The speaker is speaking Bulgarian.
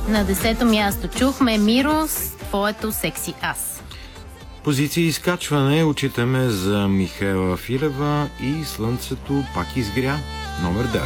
На 10-то място чухме Миро с твоето секси аз. Позиция изкачване отчитаме за Михаела Филева и Слънцето пак изгря, номер 9.